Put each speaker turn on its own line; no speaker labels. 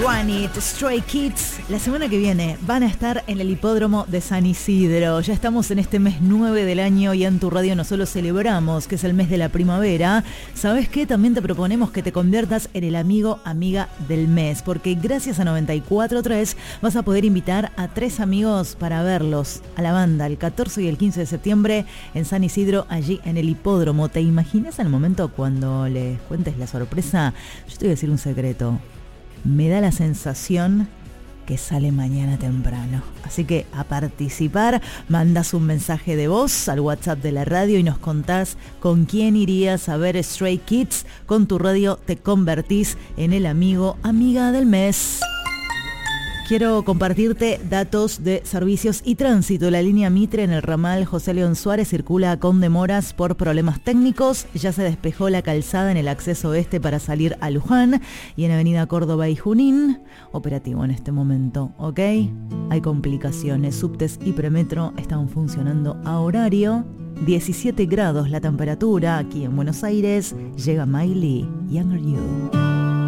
Want It, Stray Kids, la semana que viene van a estar en el hipódromo de San Isidro. Ya estamos en este mes 9 del año y en tu radio no solo celebramos que es el mes de la primavera, ¿sabes qué? También te proponemos que te conviertas en el amigo, amiga del mes, porque gracias a 94.3 vas a poder invitar a 3 amigos para verlos a la banda el 14 y el 15 de septiembre en San Isidro, allí en el hipódromo. ¿Te imaginas al momento cuando les cuentes la sorpresa? Yo te voy a decir un secreto. Me da la sensación que sale mañana temprano. Así que a participar, mandás un mensaje de voz al WhatsApp de la radio y nos contás con quién irías a ver Stray Kids. Con tu radio te convertís en el amigo, amiga del mes. Quiero compartirte datos de servicios y tránsito. La línea Mitre en el ramal José León Suárez circula con demoras por problemas técnicos. Ya se despejó la calzada en el acceso oeste para salir a Luján. Y en Avenida Córdoba y Junín, operativo en este momento, ¿ok? Hay complicaciones. Subtes y Premetro están funcionando a horario. 17 grados la temperatura aquí en Buenos Aires. Llega Miley, Younger You.